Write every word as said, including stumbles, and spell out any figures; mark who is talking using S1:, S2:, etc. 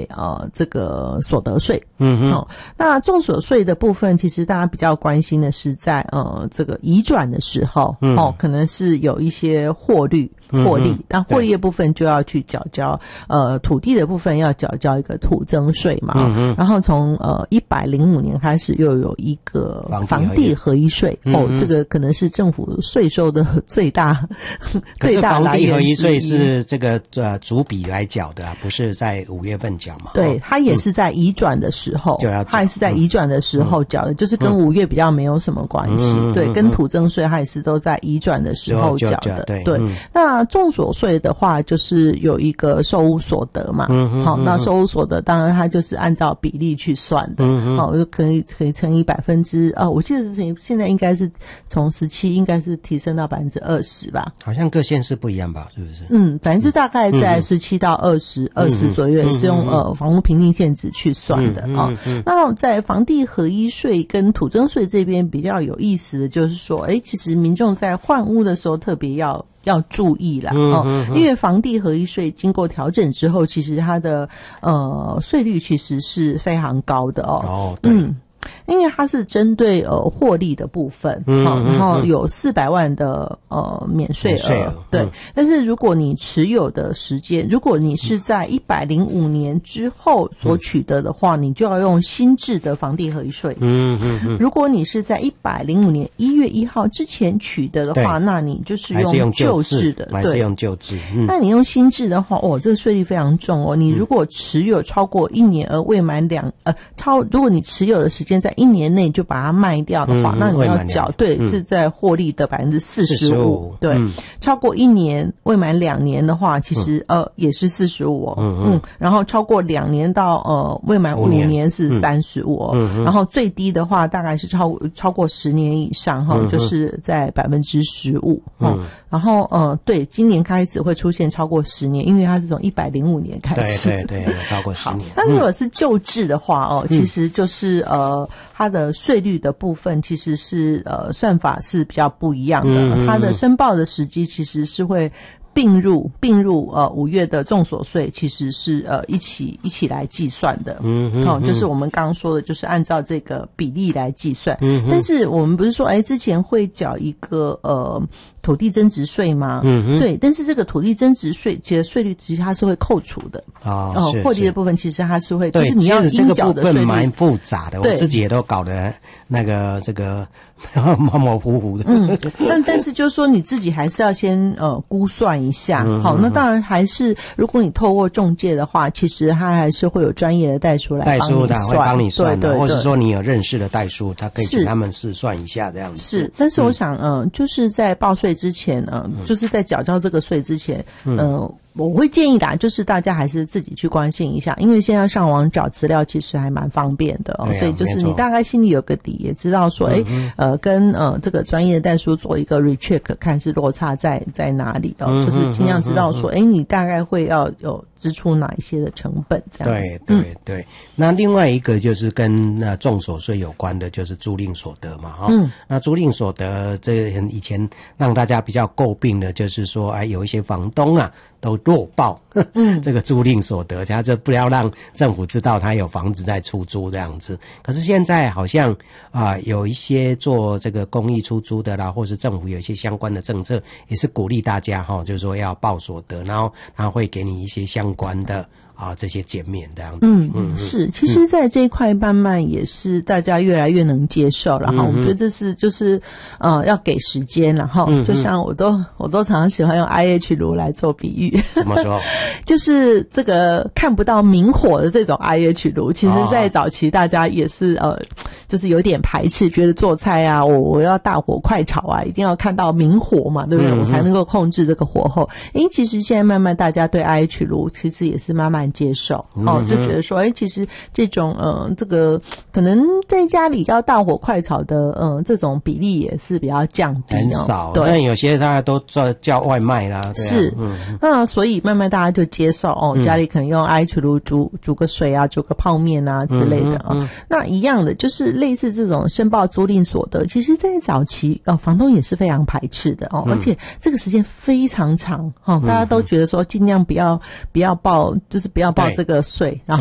S1: 在呃这个所得税。
S2: 嗯哼。
S1: 哦，那重所税的部分，其实大家比较关心的是在呃这个移转的时候，嗯、哦，可能是有一些获利。获利，那获利的部分就要去缴交，呃，土地的部分要缴交一个土增税嘛。嗯、然后从呃一百零五年开始又有一个房地合一税，嗯、哦，这个可能是政府税收的最大最大来源之一。
S2: 房地合一税是这个呃逐笔来缴的、啊，不是在五月份缴嘛？
S1: 对，它也是在移转的时候，嗯、它也是在移转的时候缴的，嗯、就是跟五月比较没有什么关系。嗯、对，跟土增税它也是都在移转的时候缴的。对，对嗯、那重所税的话，就是有一个售屋所得嘛，好、嗯哦，那售屋所得当然它就是按照比例去算的，嗯好、哦，就可以可以乘以百分之啊，我记得是乘以现在应该是从十七应该是提升到百分之二十吧，
S2: 好像各县市不一样吧，是不是？
S1: 嗯，反正就大概在十七到二十二十左右，也是用呃房屋评定现值去算的啊、嗯嗯哦。那在房地合一税跟土增税这边比较有意思的就是说，哎，其实民众在换屋的时候特别要。要注意啦，哦，嗯嗯嗯因为房地合一税经过调整之后，其实它的呃税率其实是非常高的哦。
S2: 哦，对。
S1: 嗯。因为它是针对呃获利的部分，嗯、哦，然后有四百万的呃免税额，嗯、对。但是如果你持有的时间，如果你是在一百零五年之后所取得的话，嗯、你就要用新制的房地合一税。嗯嗯嗯。如果你是在一百零五年一月一号之前取得的话，那你就是用旧制的，
S2: 还是用旧制。嗯、
S1: 那你用新制的话，哦，这个税率非常重哦。你如果持有超过一年而未满两呃超，如果你持有的时间在一年内就把它卖掉的话，嗯、那你要缴对、嗯、是在获利的百分之四十五，对，嗯、超过一年未满两年的话，其实、嗯、呃也是四十五哦，嗯, 嗯然后超过两年到呃未满五年是三十五哦，嗯、然后最低的话大概是超超过十年以上哈、嗯，就是在百分之十五，嗯，然后呃对，今年开始会出现超过十年，因为它是从一百零五年开始，
S2: 对对对，超过十年。
S1: 那如果是旧制的话哦，嗯、其实就是呃。它的税率的部分其实是呃算法是比较不一样的，嗯、它的申报的时机其实是会并入并入呃五月的重所税，其实是呃一起一起来计算的，嗯嗯、哦，就是我们刚刚说的，就是按照这个比例来计算。嗯、但是我们不是说哎之前会缴一个呃土地增值税吗？嗯对，但是这个土地增值税其实税率其实它是会扣除的啊，哦，获利的部分其实它是会，就是你要应缴的税率。这个部分蛮
S2: 复杂的，我自己也都搞得那个这个模模糊糊的。
S1: 嗯，但但是就是说你自己还是要先呃估算一下，嗯、好，那当然还是如果你透过中介的话，其实他还是会有专业的代书来帮你算，
S2: 代书会帮你算的，
S1: 对对对，
S2: 或者说你有认识的代书，他可以请他们试算一下这样子。
S1: 是，但是我想，嗯、呃，就是在报税之前，嗯、呃，就是在缴交这个税之前，嗯、呃。我会建议的，就是大家还是自己去关心一下，因为现在上网找资料其实还蛮方便的哦，啊、所以就是你大概心里有个底，也知道说，哎、嗯，呃，跟呃这个专业的代书做一个 recheck， 看是落差在在哪里哦，嗯、就是尽量知道说，哎、嗯，你大概会要有支出哪一些的成本这样子。
S2: 对对对。嗯、那另外一个就是跟那重所税有关的，就是租赁所得嘛，哈、哦。嗯。那租赁所得，这以前让大家比较诟病的就是说，哎，有一些房东啊。都弱报，嗯，这个租赁所得，他就不要让政府知道他有房子在出租这样子。可是现在好像啊、呃，有一些做这个公益出租的啦，或是政府有一些相关的政策，也是鼓励大家哈、哦，就是说要报所得，然后他会给你一些相关的。啊，这些减免这样子，
S1: 嗯嗯是，其实，在这一块慢慢也是大家越来越能接受了哈。嗯、我觉得这是就是呃要给时间了哈。嗯、就像我都我都常常喜欢用 I H 炉来做比喻。
S2: 怎么说？
S1: 就是这个看不到明火的这种 I H 炉，其实在早期大家也是呃，就是有点排斥，觉得做菜啊，我我要大火快炒啊，一定要看到明火嘛，对不对？嗯、我才能够控制这个火候。诶，其实现在慢慢大家对 I H 炉其实也是慢慢接受哦，就觉得说，哎，其实这种呃，这个可能在家里要大火快炒的，呃，这种比例也是比较降低，
S2: 很少。
S1: 对，
S2: 但有些大家都叫叫外卖啦，对啊、
S1: 是，嗯，那所以慢慢大家就接受哦，家里可能用 I H 炉煮煮个水啊，煮个泡面啊之类的啊、嗯嗯嗯。那一样的，就是类似这种申报租赁所得，其实在早期哦，房东也是非常排斥的哦，嗯、而且这个时间非常长哈、哦，大家都觉得说尽量不要不要报，就是不要报这个税，然后